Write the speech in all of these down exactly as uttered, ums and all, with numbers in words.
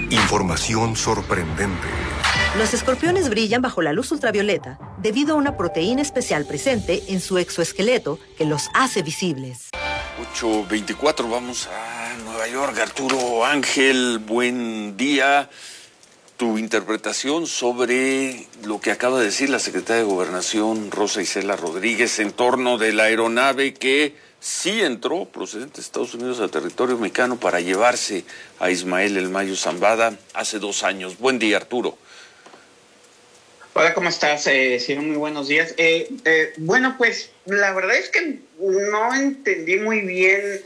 Información sorprendente. Los escorpiones brillan bajo la luz ultravioleta debido a una proteína especial presente en su exoesqueleto que los hace visibles. ocho veinticuatro, vamos a Nueva York. Arturo Ángel, buen día. Tu interpretación sobre lo que acaba de decir la secretaria de Gobernación, Rosa Isela Rodríguez, en torno de la aeronave que sí entró procedente de Estados Unidos a territorio mexicano para llevarse a Ismael El Mayo Zambada hace dos años. Buen día, Arturo. Hola, ¿cómo estás? Eh, sí, muy buenos días. Eh, eh, bueno, pues la verdad es que no entendí muy bien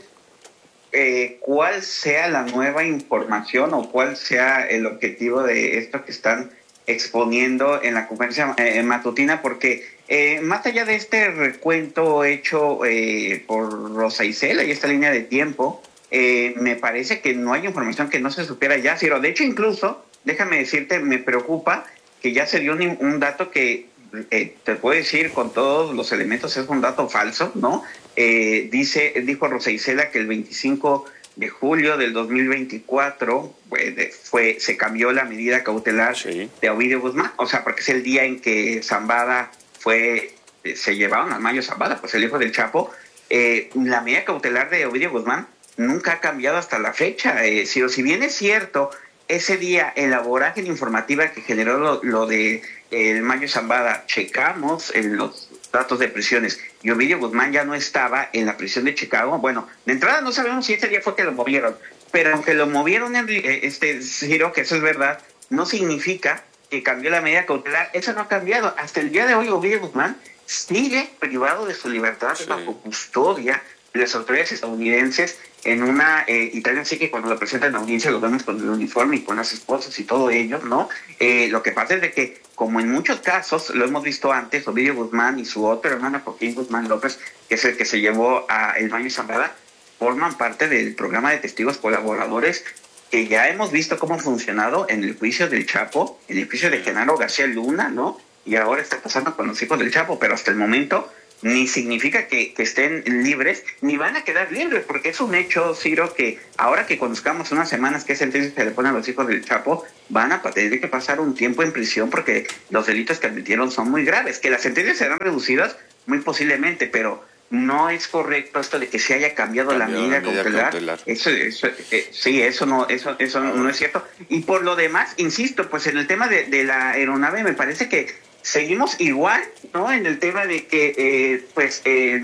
eh, cuál sea la nueva información o cuál sea el objetivo de esto que están exponiendo en la conferencia eh, matutina, porque eh, más allá de este recuento hecho eh, por Rosa Isela y esta línea de tiempo, eh, me parece que no hay información que no se supiera ya, Ciro. De hecho, incluso, déjame decirte, me preocupa que ya se dio un, un dato que eh, te puedo decir con todos los elementos es un dato falso, ¿no? Eh, dice, dijo Rosa Isela que el veinticinco de julio del dos mil veinticuatro pues, fue, se cambió la medida cautelar sí. de Ovidio Guzmán, o sea, porque es el día en que Zambada fue, se llevaron al Mayo Zambada, pues el hijo del Chapo. Eh, la medida cautelar de Ovidio Guzmán nunca ha cambiado hasta la fecha. Eh, si, si bien es cierto, ese día en la vorágine informativa que generó lo, lo de eh, el Mayo Zambada, checamos en los datos de prisiones y Ovidio Guzmán ya no estaba en la prisión de Chicago. Bueno, de entrada no sabemos si ese día fue que lo movieron, pero aunque lo movieron, en, este, Ciro, que eso es verdad, no significa que cambió la medida cautelar. Eso no ha cambiado. Hasta el día de hoy Ovidio Guzmán sigue privado de su libertad sí. bajo custodia de las autoridades estadounidenses en una, eh, y también sí que cuando lo presentan en la audiencia lo vemos con el uniforme y con las esposas y todo ello, ¿no? Eh, lo que pasa es de que, como en muchos casos, lo hemos visto antes, Ovidio Guzmán y su otro hermano, Joaquín Guzmán López, que es el que se llevó a El Mayo Zambada, forman parte del programa de testigos colaboradores que ya hemos visto cómo ha funcionado en el juicio del Chapo, en el juicio de Genaro García Luna, ¿no? Y ahora está pasando con los hijos del Chapo, pero hasta el momento ni significa que, que estén libres, ni van a quedar libres, porque es un hecho, Ciro, que ahora que conozcamos unas semanas qué sentencia se le pone a los hijos del Chapo, van a tener que pasar un tiempo en prisión porque los delitos que admitieron son muy graves. Que las sentencias serán reducidas, muy posiblemente, pero no es correcto esto de que se haya cambiado Cambió la medida, la medida cautelar. cautelar. Eso, eso eh, sí, eso no, eso, eso ah, no es cierto. Y por lo demás, insisto, pues en el tema de, de la aeronave me parece que seguimos igual, ¿no? En el tema de que, eh, pues, eh,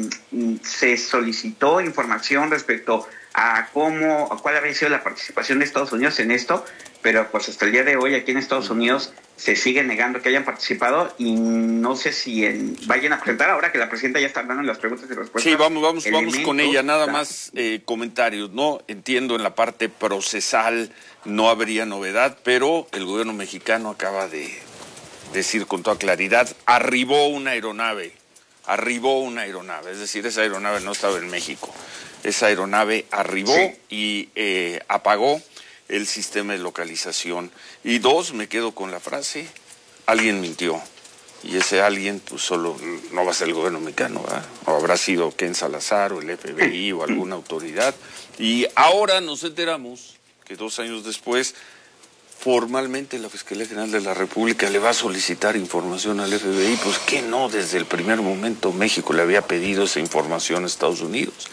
se solicitó información respecto a cómo, a cuál había sido la participación de Estados Unidos en esto, pero pues hasta el día de hoy aquí en Estados Unidos se sigue negando que hayan participado y no sé si en, vayan a presentar ahora que la presidenta ya está hablando en las preguntas y respuestas. Sí, vamos, vamos, vamos con ella, nada más eh, comentarios, ¿no? Entiendo en la parte procesal no habría novedad, pero el gobierno mexicano acaba de decir con toda claridad, arribó una aeronave, arribó una aeronave, es decir, esa aeronave no estaba en México, esa aeronave arribó sí. y eh, apagó el sistema de localización. Y dos, me quedo con la frase, alguien mintió, y ese alguien pues solo no va a ser el gobierno mexicano, ¿verdad? O habrá sido Ken Salazar o el F B I o alguna autoridad, y ahora nos enteramos que dos años después formalmente la Fiscalía General de la República le va a solicitar información al F B I, pues que no, desde el primer momento México le había pedido esa información a Estados Unidos.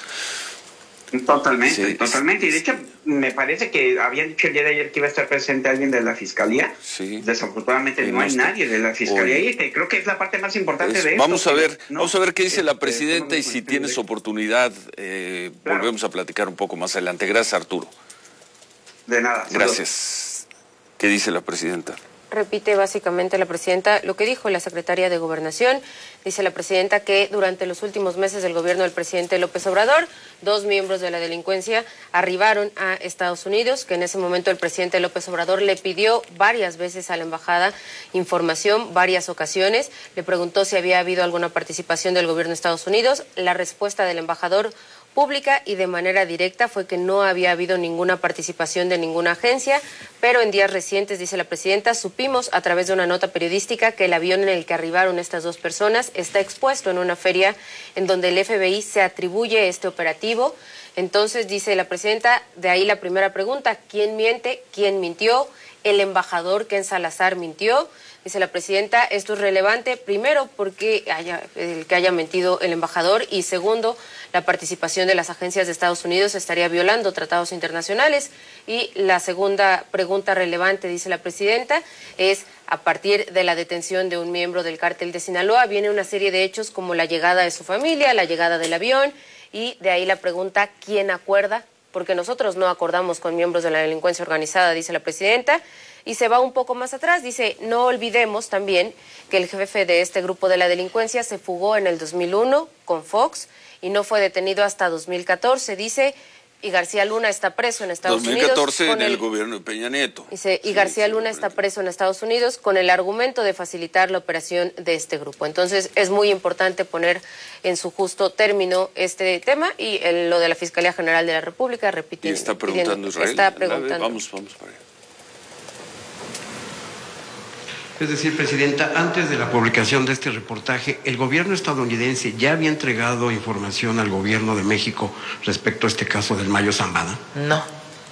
Totalmente, sí, totalmente. Y de hecho, me parece que habían dicho el día de ayer que iba a estar presente alguien de la Fiscalía. Sí. Desafortunadamente no, no hay nadie de la Fiscalía y que creo que es la parte más importante es, de esto. Vamos a ver, ¿no? vamos a ver qué dice la presidenta este, y si tienes oportunidad, eh, claro. volvemos a platicar un poco más adelante. Gracias, Arturo. De nada. Gracias. ¿Qué dice la presidenta? Repite básicamente la presidenta lo que dijo la secretaria de Gobernación. Dice la presidenta que durante los últimos meses del gobierno del presidente López Obrador, dos miembros de la delincuencia arribaron a Estados Unidos, que en ese momento el presidente López Obrador le pidió varias veces a la embajada información, varias ocasiones. Le preguntó si había habido alguna participación del gobierno de Estados Unidos. La respuesta del embajador pública y de manera directa fue que no había habido ninguna participación de ninguna agencia, pero en días recientes, dice la presidenta, supimos a través de una nota periodística que el avión en el que arribaron estas dos personas está expuesto en una feria en donde el F B I se atribuye este operativo. Entonces, dice la presidenta, de ahí la primera pregunta, ¿quién miente? ¿Quién mintió? El embajador Ken Salazar mintió. Dice la presidenta, esto es relevante, primero, porque haya, el que haya mentido el embajador, y segundo, la participación de las agencias de Estados Unidos estaría violando tratados internacionales. Y la segunda pregunta relevante, dice la presidenta, es a partir de la detención de un miembro del cártel de Sinaloa, viene una serie de hechos como la llegada de su familia, la llegada del avión, y de ahí la pregunta, ¿quién acuerda? Porque nosotros no acordamos con miembros de la delincuencia organizada, dice la presidenta. Y se va un poco más atrás, dice, no olvidemos también que el jefe de este grupo de la delincuencia se fugó en el dos mil uno con Fox y no fue detenido hasta dos mil catorce, dice, y García Luna está preso en Estados Unidos. dos mil catorce con en el, el gobierno de Peña Nieto. Dice, y sí, García sí, Luna está preso en Estados Unidos con el argumento de facilitar la operación de este grupo. Entonces, es muy importante poner en su justo término este tema y el, lo de la Fiscalía General de la República, repite. Y está preguntando pidiendo, Israel. Está preguntando. Vamos, vamos para allá. Es decir, Presidenta, antes de la publicación de este reportaje, el gobierno estadounidense ya había entregado información al gobierno de México respecto a este caso del Mayo Zambada. No.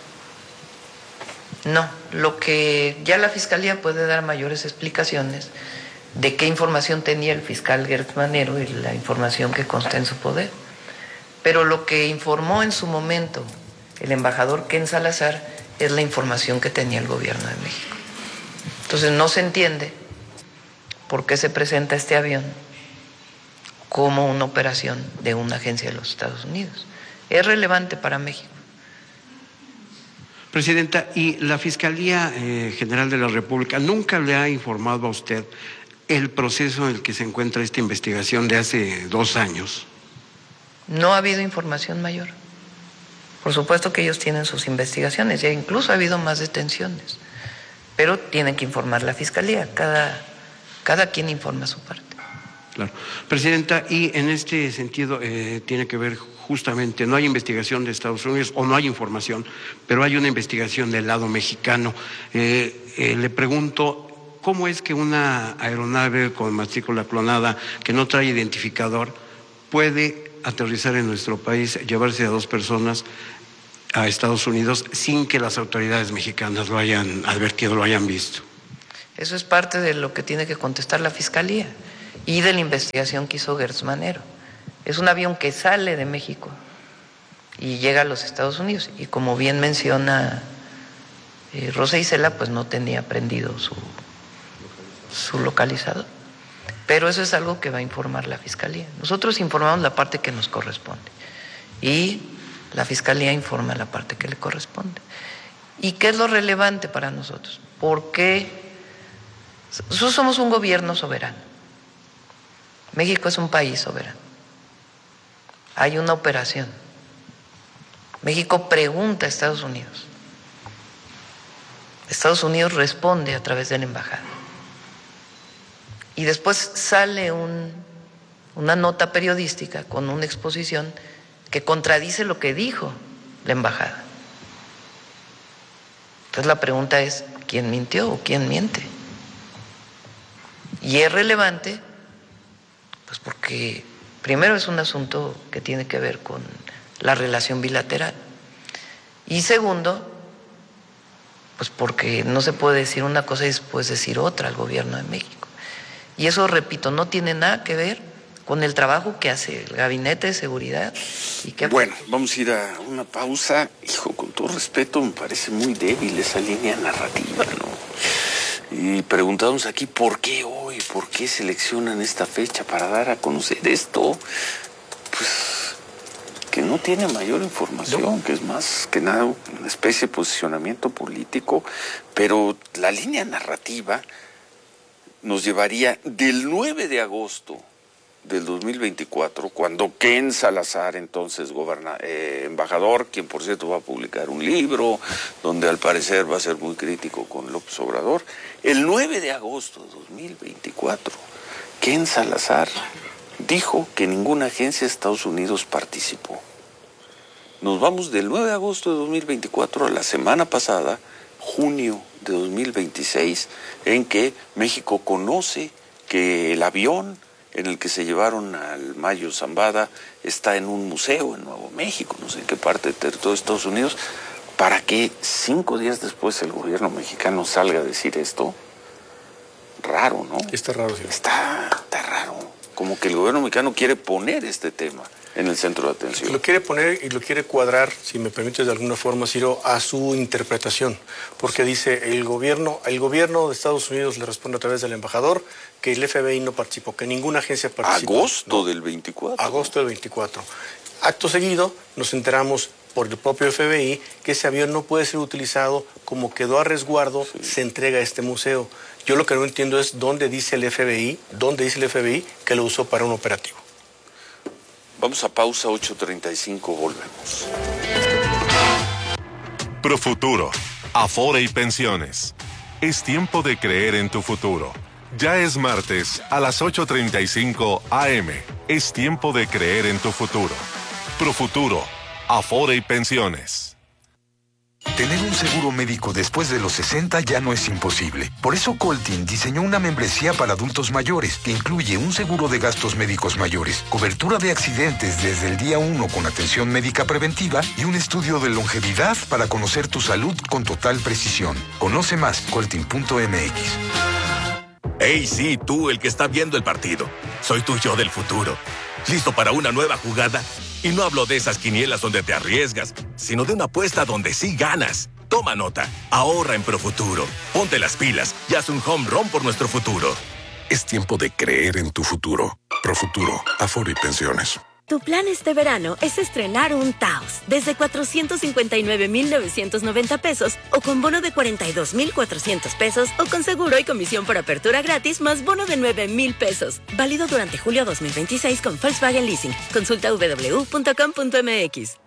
No. Lo que ya la Fiscalía puede dar mayores explicaciones de qué información tenía el fiscal Gertz Manero y la información que consta en su poder. Pero lo que informó en su momento el embajador Ken Salazar es la información que tenía el gobierno de México. Entonces no se entiende por qué se presenta este avión como una operación de una agencia de los Estados Unidos. Es relevante para México. Presidenta, ¿y la Fiscalía eh, General de la República nunca le ha informado a usted el proceso en el que se encuentra esta investigación de hace dos años? No ha habido información mayor. Por supuesto que ellos tienen sus investigaciones, ya incluso ha habido más detenciones. Pero tienen que informar la Fiscalía, cada, cada quien informa su parte. Claro. Presidenta, y en este sentido eh, tiene que ver justamente, no hay investigación de Estados Unidos o no hay información, pero hay una investigación del lado mexicano. Eh, eh, le pregunto, ¿cómo es que una aeronave con matrícula clonada que no trae identificador puede aterrizar en nuestro país, llevarse a dos personas a Estados Unidos sin que las autoridades mexicanas lo hayan advertido, lo hayan visto? Eso es parte de lo que tiene que contestar la Fiscalía y de la investigación que hizo Gertz Manero. Es un avión que sale de México y llega a los Estados Unidos y, como bien menciona eh, Rosa Isela, pues no tenía prendido su, su localizador. Pero eso es algo que va a informar la Fiscalía. Nosotros informamos la parte que nos corresponde y la Fiscalía informa la parte que le corresponde. ¿Y qué es lo relevante para nosotros? Porque nosotros somos un gobierno soberano. México es un país soberano. Hay una operación. México pregunta a Estados Unidos. Estados Unidos responde a través de la embajada. Y después sale un, una nota periodística con una exposición que contradice lo que dijo la embajada. Entonces la pregunta es, ¿quién mintió o quién miente? Y es relevante, pues porque primero es un asunto que tiene que ver con la relación bilateral. Y segundo, pues porque no se puede decir una cosa y después decir otra al gobierno de México. Y eso, repito, no tiene nada que ver con el trabajo que hace el Gabinete de Seguridad. Y que... Bueno, vamos a ir a una pausa. Hijo, con todo respeto, me parece muy débil esa línea narrativa, ¿no? Y preguntamos aquí, ¿por qué hoy? ¿Por qué seleccionan esta fecha para dar a conocer esto? Pues que no tiene mayor información, no. Que es más que nada una especie de posicionamiento político, pero la línea narrativa nos llevaría del nueve de agosto del dos mil veinticuatro, cuando Ken Salazar, entonces goberna, eh, embajador, quien por cierto va a publicar un libro, donde al parecer va a ser muy crítico con López Obrador, el nueve de agosto de dos mil veinticuatro, Ken Salazar dijo que ninguna agencia de Estados Unidos participó. Nos vamos del nueve de agosto de dos mil veinticuatro a la semana pasada, junio de dos mil veintiséis, en que México conoce que el avión en el que se llevaron al Mayo Zambada está en un museo en Nuevo México, no sé en qué parte del territorio de Estados Unidos, para que cinco días después el gobierno mexicano salga a decir esto. Raro, ¿no? Está raro, sí. Está, está raro. Como que el gobierno mexicano quiere poner este tema en el centro de atención. Lo quiere poner y lo quiere cuadrar, si me permites de alguna forma, Ciro, a su interpretación. Porque dice, el gobierno, el gobierno de Estados Unidos le responde a través del embajador que el F B I no participó, que ninguna agencia participó. Agosto ¿no? del veinticuatro. Agosto del veinticuatro. Acto seguido, nos enteramos por el propio F B I que ese avión no puede ser utilizado, como quedó a resguardo, sí. Se entrega a este museo. Yo lo que no entiendo es dónde dice el F B I, dónde dice el F B I que lo usó para un operativo. Vamos a pausa, ocho treinta y cinco, volvemos. Profuturo, Afore y Pensiones. Es tiempo de creer en tu futuro. Ya es martes a las ocho treinta y cinco a eme. Es tiempo de creer en tu futuro. Profuturo, Afore y Pensiones. Tener un seguro médico después de los sesenta ya no es imposible. Por eso Coltin diseñó una membresía para adultos mayores que incluye un seguro de gastos médicos mayores, cobertura de accidentes desde el día uno con atención médica preventiva y un estudio de longevidad para conocer tu salud con total precisión. Conoce más, coltin punto eme equis. Hey, sí, tú, el que está viendo el partido. Soy tu yo del futuro. ¿Listo para una nueva jugada? Y no hablo de esas quinielas donde te arriesgas, sino de una apuesta donde sí ganas. Toma nota, ahorra en Profuturo. Ponte las pilas y haz un home run por nuestro futuro. Es tiempo de creer en tu futuro. Profuturo, Afore y Pensiones. Tu plan este verano es estrenar un Taos desde cuatrocientos cincuenta y nueve mil novecientos noventa pesos o con bono de cuarenta y dos mil cuatrocientos pesos o con seguro y comisión por apertura gratis más bono de nueve mil pesos. Válido durante julio dos mil veintiséis con Volkswagen Leasing. Consulta doble u doble u doble u punto com punto eme equis.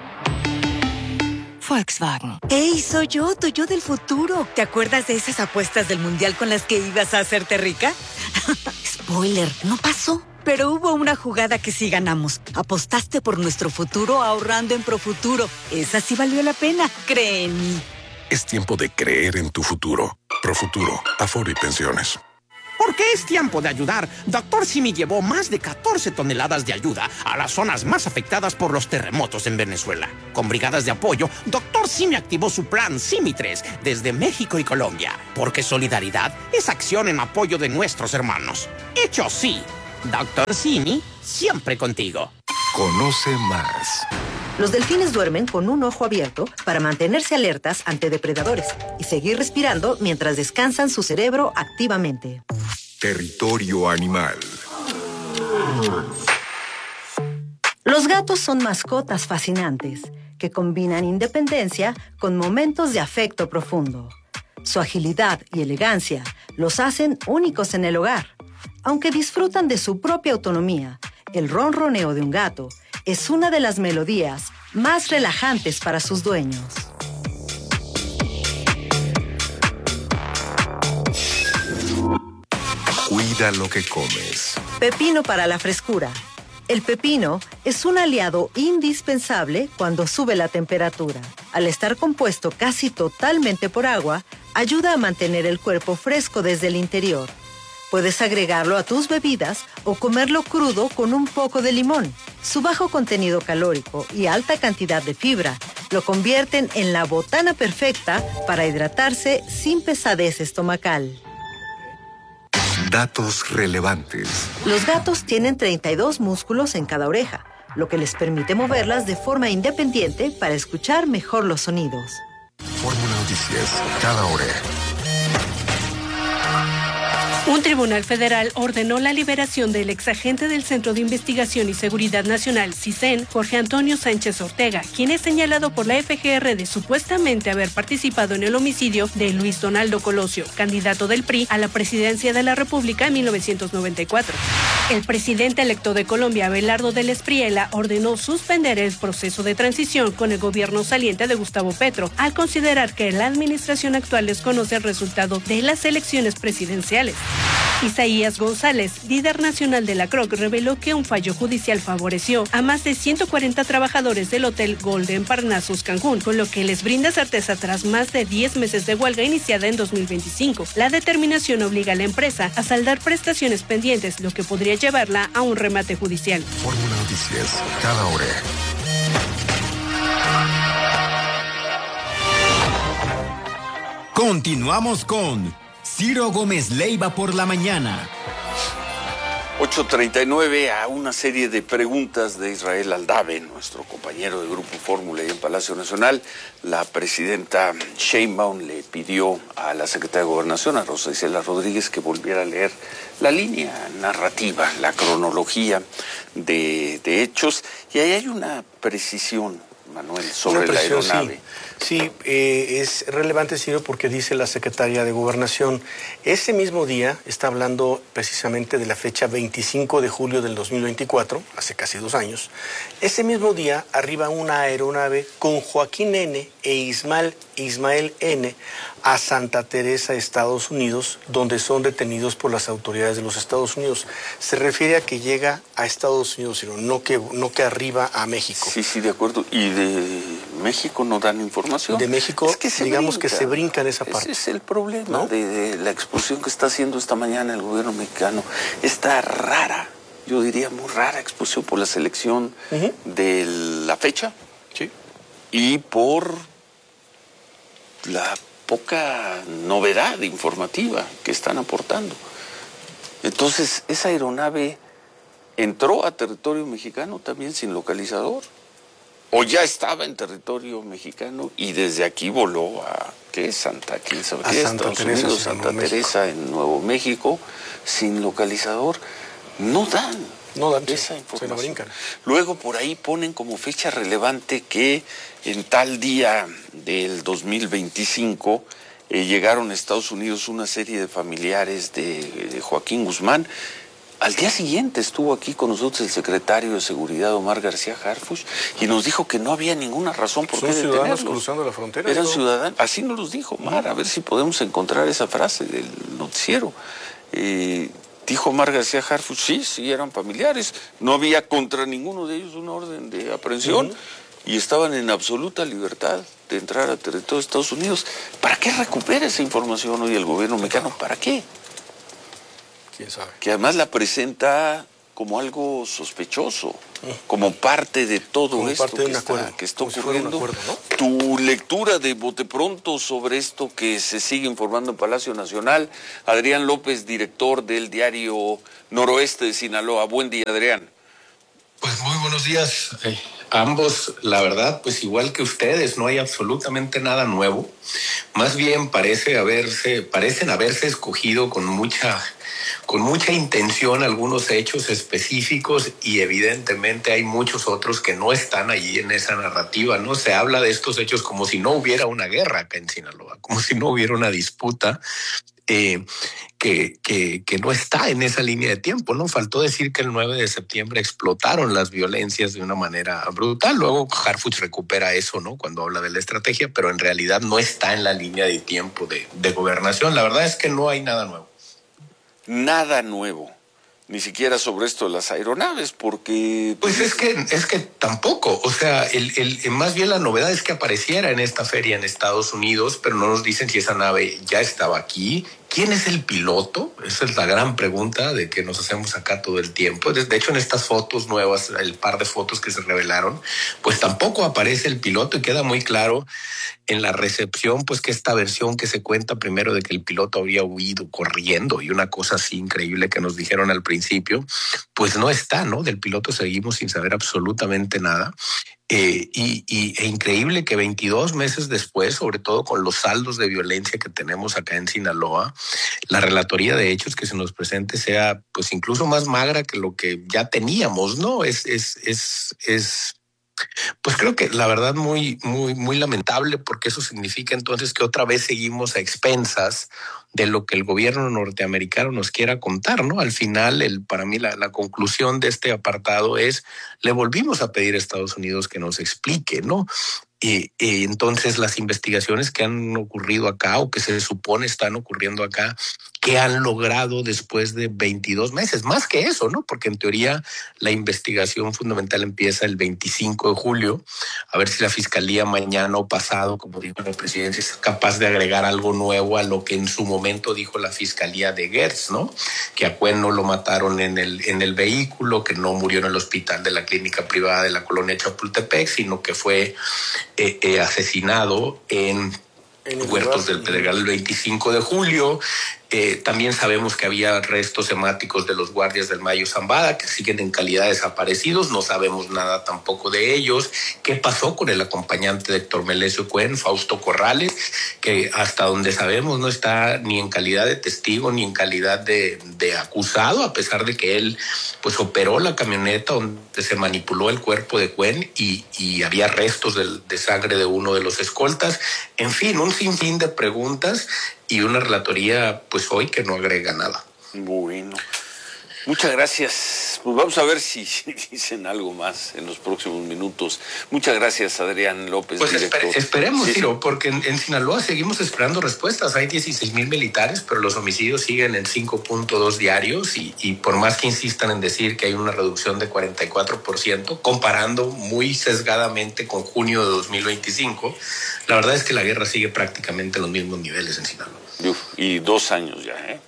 Volkswagen. ¡Ey, soy yo, tu yo del futuro! ¿Te acuerdas de esas apuestas del Mundial con las que ibas a hacerte rica? Spoiler, no pasó. Pero hubo una jugada que sí ganamos. Apostaste por nuestro futuro ahorrando en Profuturo. Esa sí valió la pena, cree en mí. Es tiempo de creer en tu futuro. Profuturo, Afore y Pensiones. Porque es tiempo de ayudar. Doctor Simi llevó más de catorce toneladas de ayuda a las zonas más afectadas por los terremotos en Venezuela. Con brigadas de apoyo, Doctor Simi activó su plan Simi tres desde México y Colombia. Porque solidaridad es acción en apoyo de nuestros hermanos. Hecho sí. Doctor Simi, siempre contigo. Conoce más. Los delfines duermen con un ojo abierto para mantenerse alertas ante depredadores y seguir respirando mientras descansan su cerebro activamente. Territorio animal. Los gatos son mascotas fascinantes que combinan independencia con momentos de afecto profundo. Su agilidad y elegancia los hacen únicos en el hogar. Aunque disfrutan de su propia autonomía, el ronroneo de un gato es una de las melodías más relajantes para sus dueños. Cuida lo que comes. Pepino para la frescura. El pepino es un aliado indispensable cuando sube la temperatura. Al estar compuesto casi totalmente por agua, ayuda a mantener el cuerpo fresco desde el interior. Puedes agregarlo a tus bebidas o comerlo crudo con un poco de limón. Su bajo contenido calórico y alta cantidad de fibra lo convierten en la botana perfecta para hidratarse sin pesadez estomacal. Datos relevantes. Los gatos tienen treinta y dos músculos en cada oreja, lo que les permite moverlas de forma independiente para escuchar mejor los sonidos. Fórmula Noticias, cada hora. Un tribunal federal ordenó la liberación del exagente del Centro de Investigación y Seguridad Nacional, CISEN, Jorge Antonio Sánchez Ortega, quien es señalado por la F G R de supuestamente haber participado en el homicidio de Luis Donaldo Colosio, candidato del P R I a la presidencia de la República en mil novecientos noventa y cuatro. El presidente electo de Colombia, Abelardo del Espriella, ordenó suspender el proceso de transición con el gobierno saliente de Gustavo Petro, al considerar que la administración actual desconoce el resultado de las elecciones presidenciales. Isaías González, líder nacional de la C R O C, reveló que un fallo judicial favoreció a más de ciento cuarenta trabajadores del Hotel Golden Parnassus Cancún, con lo que les brinda certeza tras más de diez meses de huelga iniciada en dos mil veinticinco. La determinación obliga a la empresa a saldar prestaciones pendientes, lo que podría llevarla a un remate judicial. Fórmula Noticias, cada hora. Continuamos con Ciro Gómez Leiva por la mañana. ocho treinta y nueve, a una serie de preguntas de Israel Aldave, nuestro compañero de Grupo Fórmula y en Palacio Nacional. La presidenta Sheinbaum le pidió a la secretaria de Gobernación, a Rosa Isela Rodríguez, que volviera a leer la línea narrativa, la cronología de, de hechos. Y ahí hay una precisión, Manuel, sobre la aeronave. Sí, sí eh, es relevante, Ciro, porque dice la secretaria de Gobernación, ese mismo día, está hablando precisamente de la fecha veinticinco de julio del dos mil veinticuatro, hace casi dos años, ese mismo día arriba una aeronave con Joaquín N. e Ismael, Ismael N. a Santa Teresa, Estados Unidos, donde son detenidos por las autoridades de los Estados Unidos. Se refiere a que llega a Estados Unidos, Ciro, no que, no que arriba a México. Sí, sí, de acuerdo. ¿Y de México no dan información? De México, es que digamos brinca. que se brinca en esa parte. Ese es el problema, ¿no? de, de la exposición que está haciendo esta mañana el gobierno mexicano. Esta rara, yo diría muy rara exposición por la selección uh-huh. de la fecha. Sí. Y por la poca novedad informativa que están aportando. Entonces, esa aeronave entró a territorio mexicano también sin localizador. O ya estaba en territorio mexicano y desde aquí voló a, ¿qué es? Santa, ¿quién sabe qué? Santa Estados Teresa, Unidos, Santa Teresa en Nuevo México, sin localizador. No dan, no dan esa sí, información. Se lo brincan. Luego por ahí ponen como fecha relevante que en tal día del dos mil veinticinco eh, llegaron a Estados Unidos una serie de familiares de, de Joaquín Guzmán. Al día siguiente estuvo aquí con nosotros el secretario de Seguridad, Omar García Harfuch, y nos dijo que no había ninguna razón por qué detenerlos. ¿Son ciudadanos cruzando la frontera? Eran ¿no? ciudadanos. Así nos los dijo Omar. A ver si podemos encontrar esa frase del noticiero. Eh, dijo Omar García Harfuch, sí, sí, eran familiares. No había contra ninguno de ellos una orden de aprehensión. Uh-huh. Y estaban en absoluta libertad de entrar a territorio de Estados Unidos. ¿Para qué recupera esa información hoy el gobierno mexicano? ¿Para qué? ¿Quién sabe? Que además la presenta como algo sospechoso, como parte de todo como esto parte de que, un está, acuerdo, que está si ocurriendo. Acuerdo, ¿no? Tu lectura de bote pronto sobre esto que se sigue informando en Palacio Nacional. Adrián López, director del diario Noroeste de Sinaloa. Buen día, Adrián. Pues muy buenos días. Eh, ambos, la verdad, pues igual que ustedes, no hay absolutamente nada nuevo. Más bien parece haberse, parecen haberse escogido con mucha, con mucha intención algunos hechos específicos y evidentemente hay muchos otros que no están allí en esa narrativa, ¿no? Se habla de estos hechos como si no hubiera una guerra acá en Sinaloa, como si no hubiera una disputa. Eh, que, que, que no está en esa línea de tiempo, ¿no? Faltó decir que el nueve de septiembre explotaron las violencias de una manera brutal. Luego Harfuch recupera eso, ¿no? Cuando habla de la estrategia, pero en realidad no está en la línea de tiempo de, de gobernación. La verdad es que no hay nada nuevo. Nada nuevo. Ni siquiera sobre esto de las aeronaves, porque... Pues es que es que tampoco, o sea, el, el, más bien la novedad es que apareciera en esta feria en Estados Unidos, pero no nos dicen si esa nave ya estaba aquí. ¿Quién es el piloto? Esa es la gran pregunta de que nos hacemos acá todo el tiempo. De hecho, en estas fotos nuevas, el par de fotos que se revelaron, pues tampoco aparece el piloto y queda muy claro en la recepción, pues que esta versión que se cuenta primero de que el piloto habría huido corriendo y una cosa así increíble que nos dijeron al principio, pues no está, ¿no? Del piloto seguimos sin saber absolutamente nada. Eh, y, y e increíble que veintidós meses después, sobre todo con los saldos de violencia que tenemos acá en Sinaloa, la relatoría de hechos que se nos presente sea pues incluso más magra que lo que ya teníamos, ¿no? Es, es, es, es pues creo que la verdad muy, muy, muy lamentable, porque eso significa entonces que otra vez seguimos a expensas de lo que el gobierno norteamericano nos quiera contar, ¿no? Al final, el, para mí la, la conclusión de este apartado es, le volvimos a pedir a Estados Unidos que nos explique, ¿no? Y, y entonces las investigaciones que han ocurrido acá o que se supone están ocurriendo acá ¿Qué han logrado después de veintidós meses? Más que eso, ¿no? Porque en teoría la investigación fundamental empieza el veinticinco de julio. A ver si la Fiscalía mañana o pasado, como dijo la presidencia, es capaz de agregar algo nuevo a lo que en su momento dijo la Fiscalía de Gertz, ¿no? Que a Cuen no lo mataron en el, en el vehículo, que no murió en el hospital de la clínica privada de la colonia Chapultepec, sino que fue eh, eh, asesinado en, en Huertos del Pedregal el veinticinco de julio. Eh, también sabemos que había restos hemáticos de los guardias del Mayo Zambada que siguen en calidad de desaparecidos. No sabemos nada tampoco de ellos. ¿Qué pasó con el acompañante de Héctor Melesio Cuen, Fausto Corrales, que hasta donde sabemos no está ni en calidad de testigo ni en calidad de, de acusado, a pesar de que él pues operó la camioneta donde se manipuló el cuerpo de Cuen y, y había restos de, de sangre de uno de los escoltas? En fin, un sinfín de preguntas y una relatoría, pues hoy, que no agrega nada. Bueno, muchas gracias. Pues vamos a ver si, si dicen algo más en los próximos minutos. Muchas gracias, Adrián López, pues director. Esper esperemos, sí, Ciro, porque en, en Sinaloa seguimos esperando respuestas. Hay dieciséis mil militares, pero los homicidios siguen en cinco punto dos diarios y, y por más que insistan en decir que hay una reducción de cuarenta y cuatro por ciento, comparando muy sesgadamente con junio de dos mil veinticinco, la verdad es que la guerra sigue prácticamente en los mismos niveles en Sinaloa. Uf, y dos años ya, ¿eh?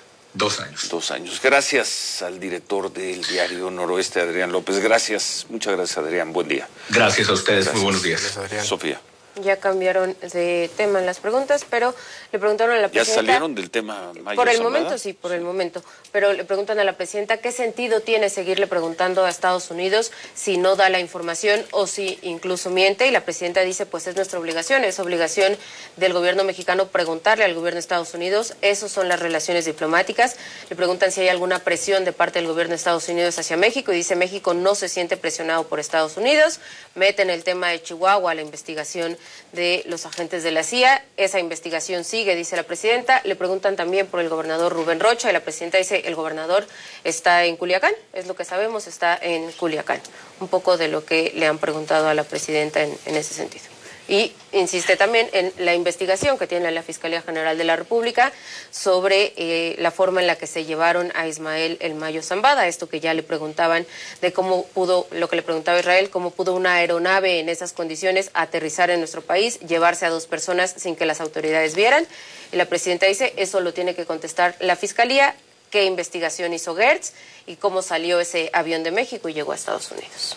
Dos años. Dos años. Gracias al director del diario Noroeste, Adrián López. Gracias. Muchas gracias, Adrián. Buen día. Gracias a ustedes. Gracias. Muy buenos días. Gracias, Adrián. Sofía. Ya cambiaron de tema en las preguntas, pero le preguntaron a la presidenta... ¿Ya salieron del tema Mayo Por el Zambada? momento, sí, por el momento. Pero le preguntan a la presidenta qué sentido tiene seguirle preguntando a Estados Unidos si no da la información o si incluso miente. Y la presidenta dice, pues es nuestra obligación, es obligación del gobierno mexicano preguntarle al gobierno de Estados Unidos. Esas son las relaciones diplomáticas. Le preguntan si hay alguna presión de parte del gobierno de Estados Unidos hacia México y dice, México no se siente presionado por Estados Unidos. Meten el tema de Chihuahua, la investigación de los agentes de la C I A. Esa investigación sigue, dice la presidenta. Le preguntan también por el gobernador Rubén Rocha y la presidenta dice, el gobernador está en Culiacán, es lo que sabemos, está en Culiacán. Un poco de lo que le han preguntado a la presidenta en, en ese sentido. Y insiste también en la investigación que tiene la Fiscalía General de la República sobre eh, la forma en la que se llevaron a Ismael El Mayo Zambada, esto que ya le preguntaban de cómo pudo, lo que le preguntaba Israel, cómo pudo una aeronave en esas condiciones aterrizar en nuestro país, llevarse a dos personas sin que las autoridades vieran. Y la presidenta dice, eso lo tiene que contestar la Fiscalía, qué investigación hizo Gertz y cómo salió ese avión de México y llegó a Estados Unidos.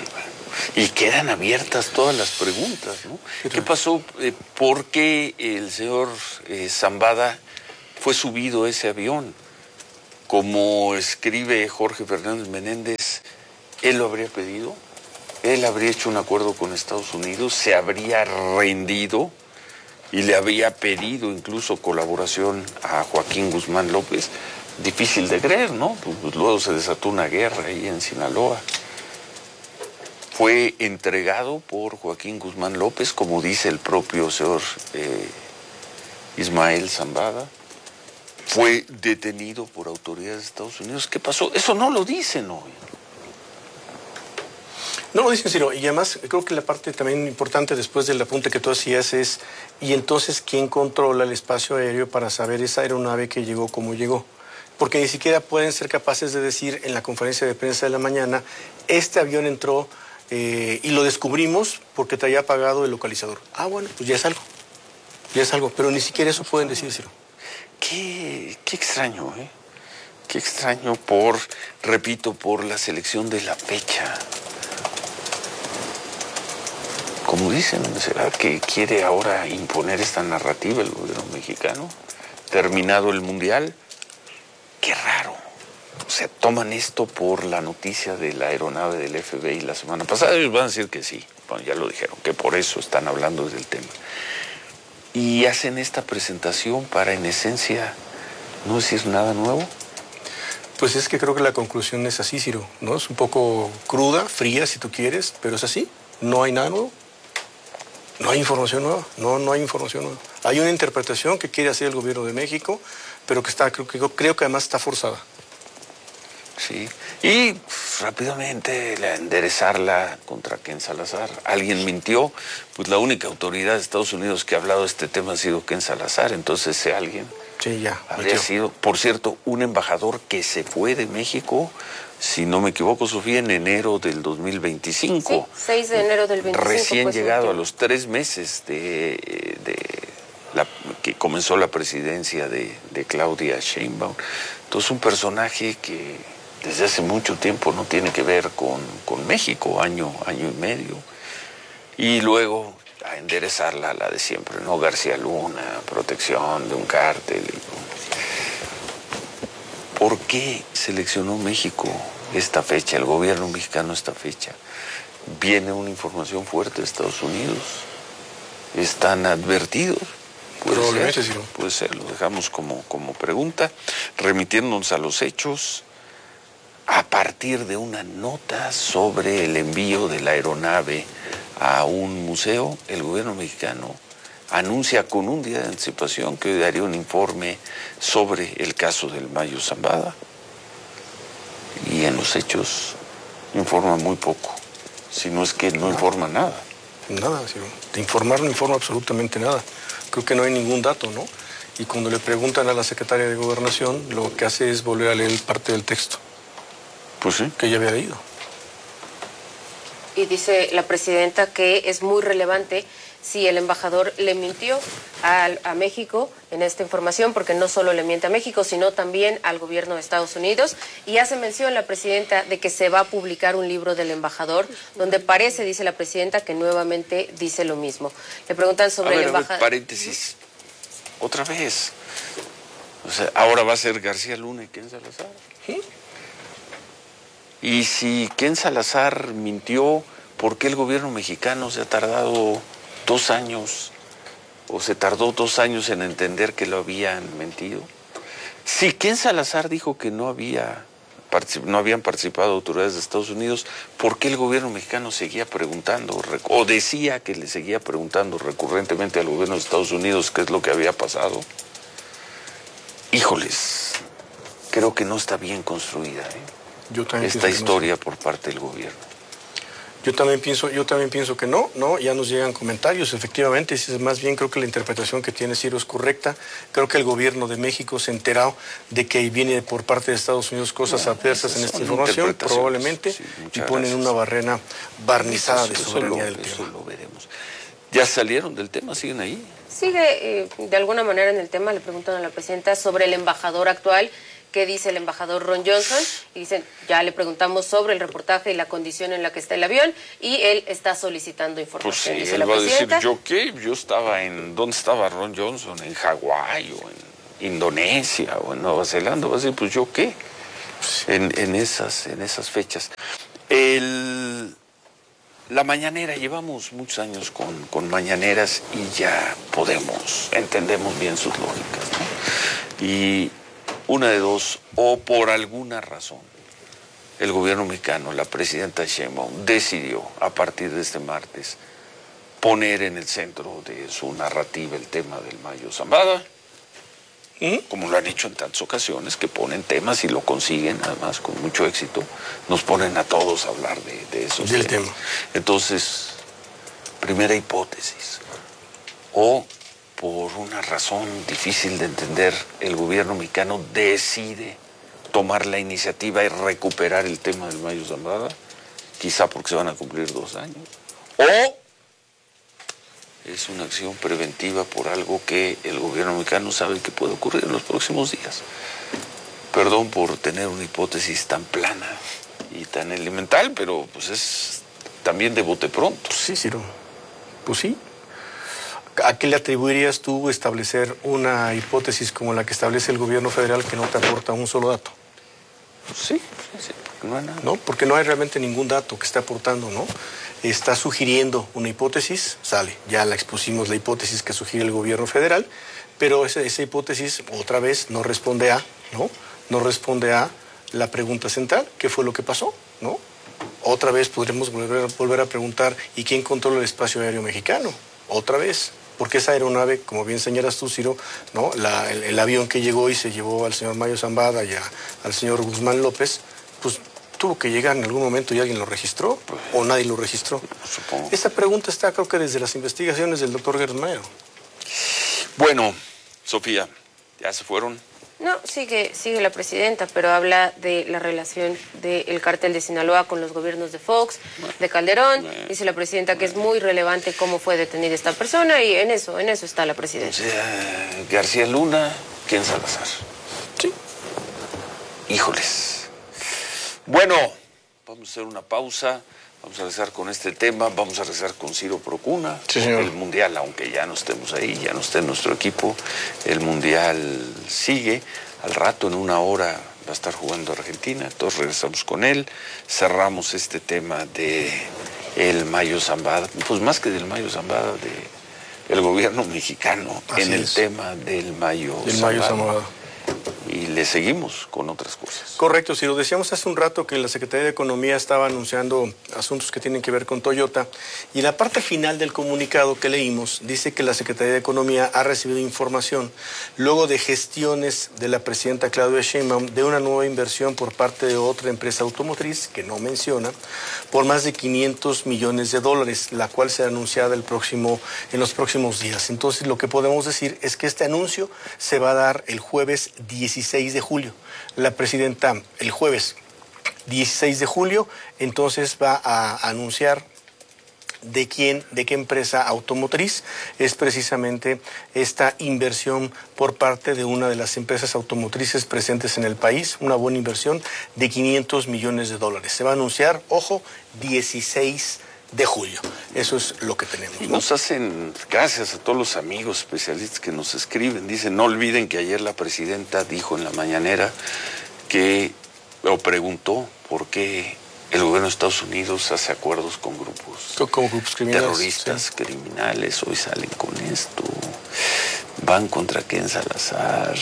Y quedan abiertas todas las preguntas, ¿no? ¿Qué pasó? Eh, ¿Por qué el señor eh, Zambada fue subido a ese avión? Como escribe Jorge Fernández Menéndez, ¿él lo habría pedido? ¿Él habría hecho un acuerdo con Estados Unidos? ¿Se habría rendido? Y le había pedido incluso colaboración a Joaquín Guzmán López. Difícil de creer, ¿no? Pues luego se desató una guerra ahí en Sinaloa. Fue entregado por Joaquín Guzmán López, como dice el propio señor eh, Ismael Zambada. Fue detenido por autoridades de Estados Unidos. ¿Qué pasó? Eso no lo dicen hoy. No lo dicen, Ciro. Y además creo que la parte también importante después del apunte que tú hacías es, y entonces, ¿quién controla el espacio aéreo para saber esa aeronave que llegó, cómo llegó? Porque ni siquiera pueden ser capaces de decir en la conferencia de prensa de la mañana, este avión entró eh, y lo descubrimos porque traía apagado el localizador. Ah, bueno, pues ya es algo. Ya es algo, pero ni siquiera eso pueden decírselo. Qué, qué extraño, ¿eh? Qué extraño por, repito, por la selección de la fecha. Como dicen, ¿será que quiere ahora imponer esta narrativa el gobierno mexicano? Terminado el Mundial. Qué raro. O sea, toman esto por la noticia de la aeronave del F B I la semana pasada. Ellos van a decir que sí. Bueno, ya lo dijeron, que por eso están hablando del tema. Y hacen esta presentación para, en esencia, no decir nada nuevo. Pues es que creo que la conclusión es así, Ciro, ¿no? Es un poco cruda, fría, si tú quieres, pero es así. No hay nada nuevo. No hay información nueva. No, no hay información nueva. Hay una interpretación que quiere hacer el gobierno de México, pero que está, creo que, creo que además está forzada. Sí. Y pues, rápidamente la enderezarla contra Ken Salazar. Alguien mintió, pues la única autoridad de Estados Unidos que ha hablado de este tema ha sido Ken Salazar. Entonces ese alguien Sí, ya. Habría sido, por cierto, un embajador que se fue de México, si no me equivoco, Sofía, en enero del dos mil veinticinco. Sí, seis de enero del veinticinco. Recién pues, llegado último. a los tres meses de, de la, que comenzó la presidencia de, de Claudia Sheinbaum. Entonces, un personaje que desde hace mucho tiempo no tiene que ver con, con México, año, año y medio. Y luego a enderezarla, la de siempre, ¿no? García Luna, protección de un cártel. ¿Por qué seleccionó México esta fecha, el gobierno mexicano esta fecha? Viene una información fuerte de Estados Unidos. ¿Están advertidos? Probablemente sí. Puede ser, lo dejamos como, como pregunta, remitiéndonos a los hechos. A partir de una nota sobre el envío de la aeronave a un museo, el gobierno mexicano anuncia con un día de anticipación que hoy daría un informe sobre el caso del Mayo Zambada. Y en los hechos informa muy poco, si no es que no informa nada. Nada, sí. De informar no informa absolutamente nada. Creo que no hay ningún dato, ¿no? Y cuando le preguntan a la secretaria de Gobernación, lo que hace es volver a leer parte del texto. Pues sí. Que ya había leído. Y dice la presidenta que es muy relevante si el embajador le mintió a, a México en esta información, porque no solo le miente a México, sino también al gobierno de Estados Unidos. Y hace mención la presidenta de que se va a publicar un libro del embajador, donde parece, dice la presidenta, que nuevamente dice lo mismo. Le preguntan sobre a ver, el embajador. Paréntesis. Otra vez. O sea, ahora va a ser García Luna y Ken Salazar. ¿Sí? Y si Ken Salazar mintió, ¿por qué el gobierno mexicano se ha tardado dos años o se tardó dos años en entender que lo habían mentido? Si Ken Salazar dijo que no había no habían participado autoridades de Estados Unidos, ¿por qué el gobierno mexicano seguía preguntando o decía que le seguía preguntando recurrentemente al gobierno de Estados Unidos qué es lo que había pasado? Híjoles, creo que no está bien construida, ¿eh? Yo también esta pienso historia no. por parte del gobierno. Yo también pienso, yo también pienso que no, no, ya nos llegan comentarios, efectivamente, es más bien creo que la interpretación que tiene Ciro es correcta. Creo que el gobierno de México se enteró de que viene por parte de Estados Unidos cosas no, adversas en esta información, probablemente, sí, y ponen gracias. Una barrera barnizada eso, de soberanía eso lo, del eso tema. Lo veremos. ¿Ya salieron del tema? ¿Siguen ahí? Sigue eh, de alguna manera en el tema, le preguntan a la presidenta sobre el embajador actual. ¿Qué dice el embajador Ron Johnson? Y dicen, ya le preguntamos sobre el reportaje y la condición en la que está el avión, y él está solicitando información. Pues sí, dice él la va presidenta. a decir, ¿yo qué? Yo estaba en, ¿dónde estaba Ron Johnson? ¿En Hawái o en Indonesia o en Nueva Zelanda? Va a decir, pues ¿yo qué? En, en, esas, en esas fechas. El, la mañanera, llevamos muchos años con, con mañaneras y ya podemos, entendemos bien sus lógicas, ¿no? Y una de dos, o por alguna razón, el gobierno mexicano, la presidenta Sheinbaum, decidió a partir de este martes poner en el centro de su narrativa el tema del Mayo Zambada, ¿Mm? como lo han hecho en tantas ocasiones, que ponen temas y lo consiguen, además con mucho éxito, nos ponen a todos a hablar de, de esos del temas. tema. Entonces, primera hipótesis, o por una razón difícil de entender, el gobierno mexicano decide tomar la iniciativa y recuperar el tema del Mayo Zambada, quizá porque se van a cumplir dos años, o es una acción preventiva por algo que el gobierno mexicano sabe que puede ocurrir en los próximos días. Perdón por tener una hipótesis tan plana y tan elemental, pero pues es también de bote pronto. Sí, Ciro, pues sí. ¿A qué le atribuirías tú establecer una hipótesis como la que establece el gobierno federal que no te aporta un solo dato? Sí, sí, porque no hay nada. No, porque no hay realmente ningún dato que esté aportando, ¿no? Está sugiriendo una hipótesis, sale, ya la expusimos la hipótesis que sugiere el gobierno federal, pero esa, esa hipótesis otra vez no responde a, ¿no? No responde a la pregunta central, ¿qué fue lo que pasó? ¿No? Otra vez podremos volver, volver a preguntar, ¿y quién controla el espacio aéreo mexicano? Otra vez. Porque esa aeronave, como bien señalas tú, Ciro, ¿no? La, el, el avión que llegó y se llevó al señor Mayo Zambada y a, al señor Guzmán López, pues tuvo que llegar en algún momento y alguien lo registró, o nadie lo registró. Supongo. Esta pregunta está, creo que desde las investigaciones del doctor Gersmanero. Bueno, Sofía, ¿Ya se fueron? No, sigue, sigue la presidenta, pero habla de la relación del cártel de Sinaloa con los gobiernos de Fox, de Calderón. Dice la presidenta que es muy relevante cómo fue detenida esta persona y en eso, en eso está la presidenta. O sea, García Luna, Ken Salazar. Sí. Híjoles. Bueno, vamos a hacer una pausa. Vamos a regresar con este tema, vamos a regresar con Ciro Procuna, sí, señor. El Mundial, aunque ya no estemos ahí, ya no esté en nuestro equipo, el Mundial sigue, al rato, en una hora, va a estar jugando Argentina, todos regresamos con él, cerramos este tema de el Mayo Zambada, pues más que del Mayo Zambada, de el gobierno mexicano, Así en el es. tema del Mayo Del Zambada. Mayo Zambada. Y le seguimos con otras cosas. Correcto, si lo decíamos hace un rato que la Secretaría de Economía estaba anunciando asuntos que tienen que ver con Toyota y la parte final del comunicado que leímos dice que la Secretaría de Economía ha recibido información luego de gestiones de la presidenta Claudia Sheinbaum de una nueva inversión por parte de otra empresa automotriz que no menciona por más de quinientos millones de dólares, la cual será anunciada el próximo, en los próximos días. Entonces lo que podemos decir es que este anuncio se va a dar el jueves dieciséis de julio. La presidenta el jueves dieciséis de julio entonces va a anunciar de quién, de qué empresa automotriz es precisamente esta inversión por parte de una de las empresas automotrices presentes en el país, una buena inversión de quinientos millones de dólares. Se va a anunciar, ojo, dieciséis de julio. Eso es lo que tenemos, ¿no? Y nos hacen, gracias a todos los amigos especialistas que nos escriben, dicen, no olviden que ayer la presidenta dijo en la mañanera que, o preguntó por qué el gobierno de Estados Unidos hace acuerdos con grupos, con grupos criminales, terroristas, sí. criminales, hoy salen con esto, van contra Ken Salazar.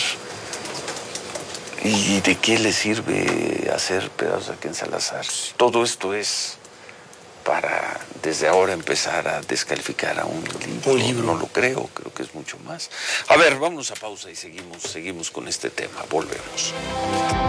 ¿Y de qué le sirve hacer pedazos a Ken Salazar? Todo esto es para desde ahora empezar a descalificar a un libro. Un libro. No lo creo, creo que es mucho más. A ver, vámonos a pausa y seguimos, seguimos con este tema. Volvemos.